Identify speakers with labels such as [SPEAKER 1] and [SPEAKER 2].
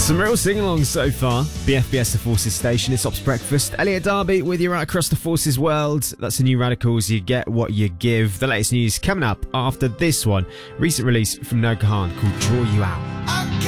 [SPEAKER 1] Some real sing-alongs so far. BFBS The Forces Station, it's Ops Breakfast. Elliot Darby with you right across the Forces world. That's the new Radicals, You Get What You Give. The latest news coming up after this one. Recent release from No Kahan called Draw You Out.